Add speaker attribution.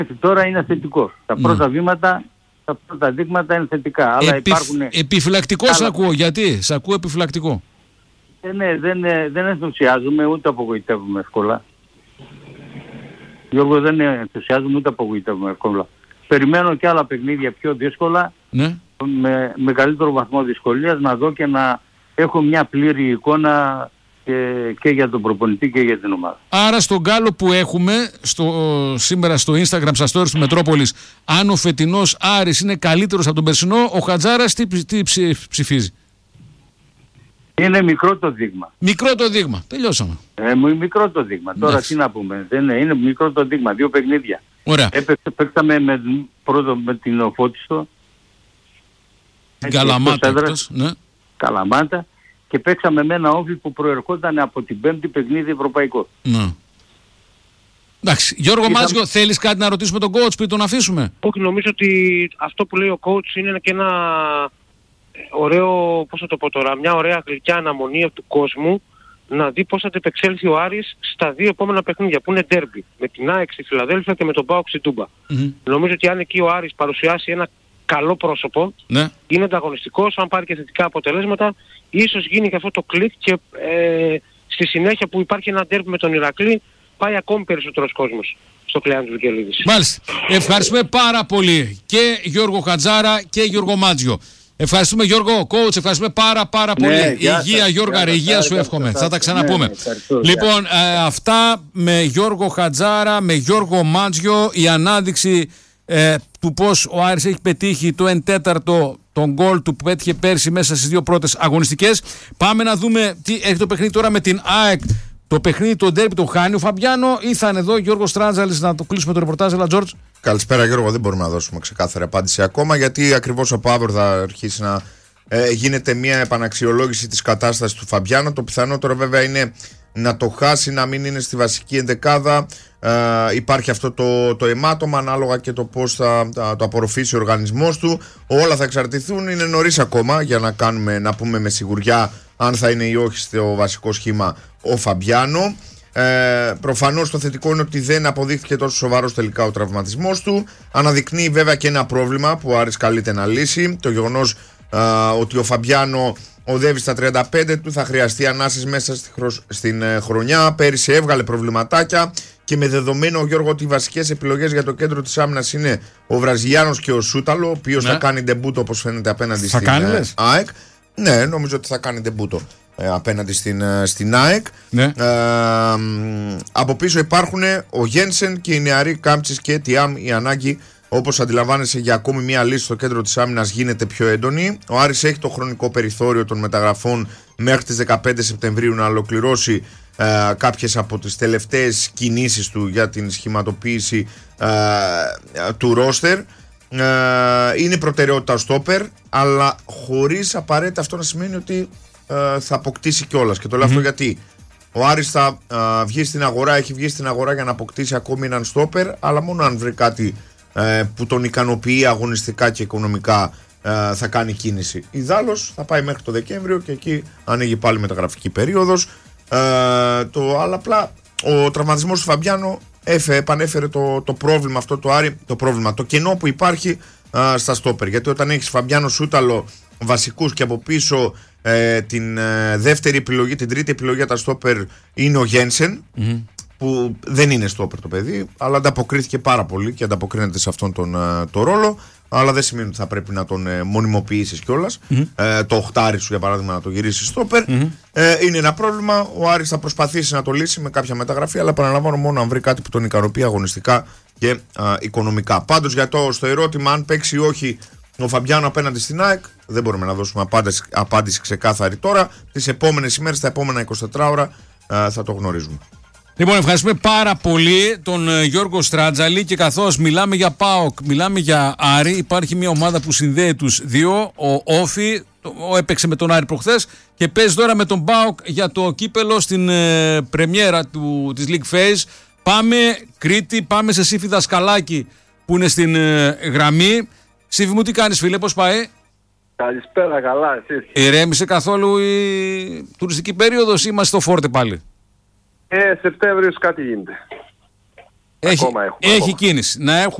Speaker 1: τώρα είναι θετικό. Τα πρώτα βήματα, τα πρώτα δείγματα είναι θετικά. Αλλά υπάρχουν...
Speaker 2: Επιφυλακτικό σ' ακούω. Γιατί? Σ' ακούω επιφυλακτικό.
Speaker 1: Ναι, δεν ενθουσιάζουμε ούτε απογοητεύουμε εύκολα. Γιώργο, δεν ενθουσιάζουμε ούτε απογοητεύουμε εύκολα. Περιμένω και άλλα παιχνίδια πιο δύσκολα,
Speaker 2: ναι,
Speaker 1: με μεγαλύτερο βαθμό δυσκολίας, να δω και να έχω μια πλήρη εικόνα και για τον προπονητή και για την ομάδα.
Speaker 2: Άρα στον γκάλο που έχουμε σήμερα στο Instagram, στα stories του Μετρόπολης, αν ο φετινός Άρης είναι καλύτερος από τον περσινό, ο Χατζάρας τι ψηφίζει?
Speaker 1: Είναι μικρό το δείγμα.
Speaker 2: Μικρό το δείγμα. Τελειώσαμε.
Speaker 1: Μικρό το δείγμα. Τώρα τι να πούμε. Είναι μικρό το δείγμα. 2 παιχνίδια.
Speaker 2: Ωραία.
Speaker 1: Παίξαμε πρώτο με την Οφώτιστο.
Speaker 2: Καλαμάτα. Ναι.
Speaker 1: Καλαμάτα. Και παίξαμε με ένα Όφι που προερχόταν από την 5η παιχνίδι ευρωπαϊκό.
Speaker 2: Ναι. Εντάξει. Γιώργο Μάτζιο, θέλεις κάτι να ρωτήσουμε τον coach πριν τον αφήσουμε?
Speaker 3: Όχι, νομίζω ότι αυτό που λέει ο coach είναι και ένα ωραίο, πώς θα το πω τώρα, μια ωραία γλυκιά αναμονή του κόσμου να δει πώς θα επεξέλθει ο Άρης στα 2 επόμενα παιχνίδια που είναι ντέρμπι, με την ΑΕΚ στη Φιλαδέλφια και με τον ΠΑΟΚ στη Τούμπα. Νομίζω ότι αν εκεί ο Άρης παρουσιάσει ένα καλό πρόσωπο, ναι, είναι ανταγωνιστικός, αν πάρει και θετικά αποτελέσματα, ίσως γίνει και αυτό το κλικ και στη συνέχεια που υπάρχει ένα ντέρμπι με τον Ηρακλή, πάει ακόμη περισσότερος κόσμος στο Κλεάνθης Βικελίδης.
Speaker 2: Μάλιστα. Ευχαριστούμε πάρα πολύ και Γιώργο Χατζάρα και Γιώργο Μάτζιο. Ευχαριστούμε Γιώργο, coach, ευχαριστούμε πάρα πολύ. Υγεία Γιώργα, υγεία σου εύχομαι. Θα τα ξαναπούμε. Λοιπόν, αυτά με Γιώργο Χατζάρα, με Γιώργο Μάτζιο, η ανάδειξη του πώς ο Άρης έχει πετύχει το 1/4 τον γκολ του που πέτυχε πέρσι μέσα στις 2 πρώτες αγωνιστικές. Πάμε να δούμε τι έχει το παιχνίδι τώρα με την ΑΕΚ. Το παιχνίδι, το ντέρμπι το χάνει ο Φαμπιάνο ή θα είναι εδώ Γιώργος Τράντζαλης να το κλείσουμε το ρεπορτάζ? Έλα Τζόρτζ.
Speaker 4: Καλησπέρα Γιώργο, δεν μπορούμε να δώσουμε ξεκάθαρη απάντηση ακόμα, γιατί ακριβώς από αύριο θα αρχίσει να γίνεται μια επαναξιολόγηση της κατάστασης του Φαμπιάνο. Το πιθανότερο βέβαια είναι να το χάσει, να μην είναι στη βασική ενδεκάδα. Υπάρχει αυτό το αιμάτωμα, ανάλογα και το πώς θα το απορροφήσει ο οργανισμός του. Όλα θα εξαρτηθούν, είναι νωρίς ακόμα για να πούμε με σιγουριά αν θα είναι ή όχι στο βασικό σχήμα ο Φαμπιάνο. Προφανώς το θετικό είναι ότι δεν αποδείχθηκε τόσο σοβαρός τελικά ο τραυματισμός του. Αναδεικνύει βέβαια και ένα πρόβλημα που ο Άρης καλείται να λύσει, το γεγονός ότι ο Φαμπιάνο οδεύει στα 35 του, θα χρειαστεί ανάσες μέσα στην χρονιά. Πέρυσι έβγαλε προβληματάκια και με δεδομένο, Γιώργο, ότι οι βασικές επιλογές για το κέντρο της άμυνας είναι ο Βραζιλιάνος και ο Σούταλο, ο οποίος θα κάνει ντεμπούτο όπως φαίνεται απέναντι στην ΑΕΚ. Ναι, νομίζω ότι θα κάνει ντεμπούτο απέναντι στην ΑΕΚ. Ναι. Από πίσω υπάρχουν ο Γένσεν και οι νεαροί Κάμπτσης και Τιάμ. Η ανάγκη, όπως αντιλαμβάνεσαι, για ακόμη μία λύση στο κέντρο της άμυνας γίνεται πιο έντονη. Ο Άρης έχει το χρονικό περιθώριο των μεταγραφών μέχρι τις 15 Σεπτεμβρίου να ολοκληρώσει κάποιες από τις τελευταίες κινήσεις του για την σχηματοποίηση του ρόστερ. Είναι προτεραιότητα στόπερ, αλλά χωρίς απαραίτητα αυτό να σημαίνει ότι θα αποκτήσει κιόλας. Και το λέω αυτό γιατί ο Άρης θα βγει στην αγορά, έχει βγει στην αγορά για να αποκτήσει ακόμη έναν στόπερ, αλλά μόνο αν βρει κάτι που τον ικανοποιεί αγωνιστικά και οικονομικά θα κάνει κίνηση. Ιδάλλως θα πάει μέχρι το Δεκέμβριο και εκεί ανοίγει πάλι μεταγραφική περίοδος. Αλλά απλά ο τραυματισμός του Φαμπιάνο επανέφερε το πρόβλημα αυτό του Άρη, το κενό που υπάρχει στα στόπερ. Γιατί όταν έχεις Φαμπιάνο, Σούταλο βασικούς και από πίσω την δεύτερη επιλογή, την τρίτη επιλογή για τα στόπερ είναι ο Γένσεν, που δεν είναι στόπερ το παιδί, αλλά ανταποκρίθηκε πάρα πολύ και ανταποκρίνεται σε αυτόν τον ρόλο. Αλλά δεν σημαίνει ότι θα πρέπει να τον μονιμοποιήσεις κιόλας. Το οχτάρι σου, για παράδειγμα, να το γυρίσεις στόπερ. Είναι ένα πρόβλημα. Ο Άρης θα προσπαθήσει να το λύσει με κάποια μεταγραφή, αλλά επαναλαμβάνω, μόνο αν βρει κάτι που τον ικανοποιεί αγωνιστικά και οικονομικά. Πάντως, στο ερώτημα αν παίξει ή όχι ο Φαμπιάνο απέναντι στην ΑΕΚ, δεν μπορούμε να δώσουμε απάντηση ξεκάθαρη τώρα. Τις επόμενες ημέρες, τα επόμενα 24 ώρα, θα το γνωρίζουμε.
Speaker 2: Λοιπόν, ευχαριστούμε πάρα πολύ τον Γιώργο Στράτζαλη, και καθώς μιλάμε για ΠΑΟΚ, μιλάμε για Άρη, υπάρχει μια ομάδα που συνδέει τους δύο, ο Όφι, έπαιξε με τον Άρη προχθές και παίζει τώρα με τον ΠΑΟΚ για το κύπελο στην πρεμιέρα της League Phase. Πάμε Κρήτη, πάμε σε Σύφη Δασκαλάκη που είναι στην γραμμή. Σύφη μου, τι κάνεις φίλε, πώς πάει?
Speaker 5: Καλησπέρα, καλά, εσείς?
Speaker 2: Ηρέμησε καθόλου η τουριστική περίοδος ή είμαστε στο φόρτε πάλι?
Speaker 5: Σεπτέμβριος κάτι γίνεται.
Speaker 2: Έχει κίνηση. Να έχουμε